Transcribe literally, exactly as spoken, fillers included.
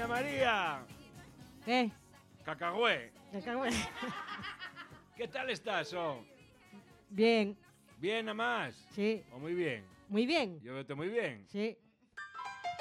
Ana María. ¿Qué? Cacahué. Cacahué. ¿Qué tal estás, oh? Bien. ¿Bien a más? Sí. ¿O muy bien? Muy bien. Yo veo muy bien. Sí.